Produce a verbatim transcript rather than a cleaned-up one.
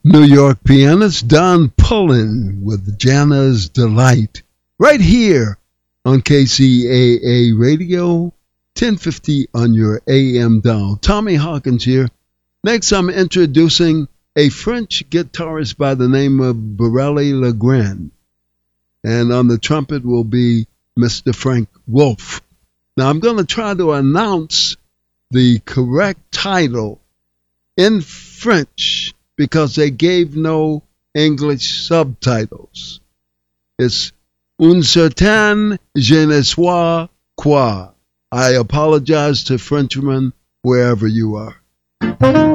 New York pianist Don Pullen with Jana's Delight, right here on K C A A Radio, ten fifty on your A M dial. Tommy Hawkins here. Next, I'm introducing a French guitarist by the name of Borelli Legrand. And on the trumpet will be Mister Frank Wolf. Now, I'm going to try to announce the correct title in French because they gave no English subtitles. It's Un certain je ne sais quoi. I apologize to Frenchmen wherever you are.